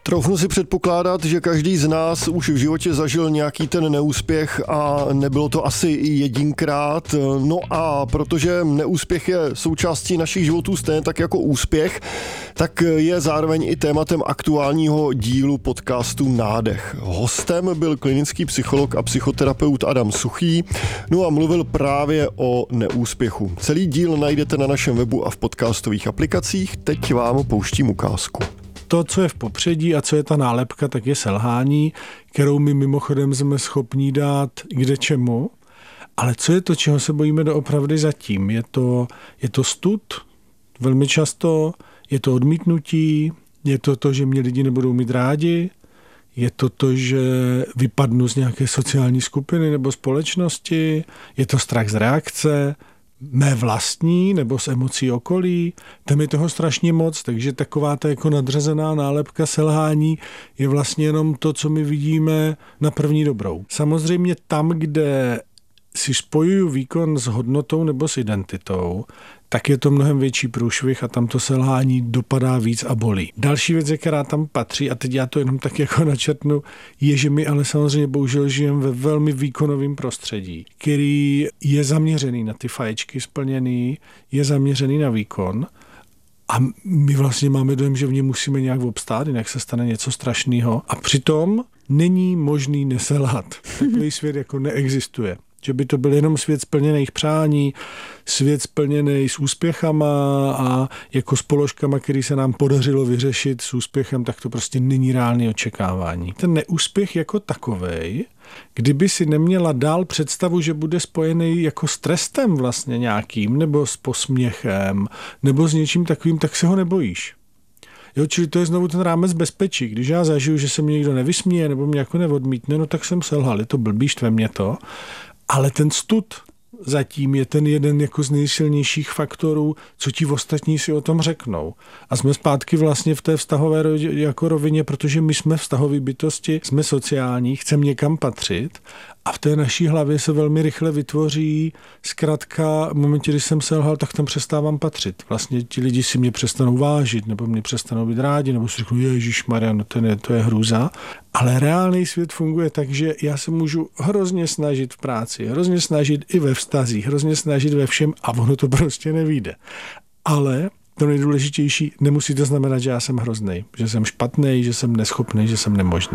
Troufnu si předpokládat, že každý z nás už v životě zažil nějaký ten neúspěch a nebylo to asi i jedinkrát. No a protože neúspěch je součástí našich životů stejně tak jako úspěch, tak je zároveň i tématem aktuálního dílu podcastu Nádech. Hostem byl klinický psycholog a psychoterapeut Adam Suchý, no a mluvil právě o neúspěchu. Celý díl najdete na našem webu a v podcastových aplikacích. Teď vám pouštím ukázku. To, co je v popředí a co je ta nálepka, tak je selhání, kterou my mimochodem jsme schopní dát kde čemu. Ale co je to, čeho se bojíme doopravdy zatím? Je to stud, velmi často, je to odmítnutí, je to, že mě lidi nebudou mít rádi, je to, že vypadnu z nějaké sociální skupiny nebo společnosti, je to strach z reakce, mé vlastní nebo z emocí okolí, tam je toho strašně moc, takže taková ta jako nadřazená nálepka selhání je vlastně jenom to, co my vidíme na první dobrou. Samozřejmě tam, kde si spojuju výkon s hodnotou nebo s identitou, tak je to mnohem větší průšvih a tam to selhání dopadá víc a bolí. Další věc, která tam patří, a teď já to jenom tak jako načrtnu, je, že my ale samozřejmě bohužel žijeme ve velmi výkonovém prostředí, který je zaměřený na ty faječky splněný, je zaměřený na výkon a my vlastně máme dojem, že v něm musíme nějak obstát, jinak se stane něco strašného. A přitom není možný neselhat. Takový svět jako neexistuje. Že by to byl jenom svět splněných přání, svět splněný s úspěchama a jako s položkama, který se nám podařilo vyřešit s úspěchem, tak to prostě není reálné očekávání. Ten neúspěch jako takovej, kdyby si neměla dál představu, že bude spojený jako s trestem vlastně nějakým, nebo s posměchem, nebo s něčím takovým, tak se ho nebojíš. Jo, čili to je znovu ten rámec bezpečí. Když já zažiju, že se mi někdo nevysměje nebo mě jako neodmítne, no tak jsem selhal, je to blbý, štve mě to. Ale ten stud zatím je ten jeden jako z nejsilnějších faktorů, co ti ostatní si o tom řeknou. A jsme zpátky vlastně v té vztahové jako rovině, protože my jsme vztahové bytosti, jsme sociální, chceme někam patřit a v té naší hlavě se velmi rychle vytvoří zkrátka v momentě, kdy jsem selhal, tak tam přestávám patřit. Vlastně ti lidi si mě přestanou vážit, nebo mě přestanou být rádi, nebo si řeknou, ježišmarja, no to je hrůza. Ale reálný svět funguje tak, že já se můžu hrozně snažit v práci, hrozně snažit i ve vztazích, hrozně snažit ve všem a ono to prostě nevyjde. Ale to nejdůležitější, nemusí to znamenat, že já jsem hroznej, že jsem špatnej, že jsem neschopný, že jsem nemožný.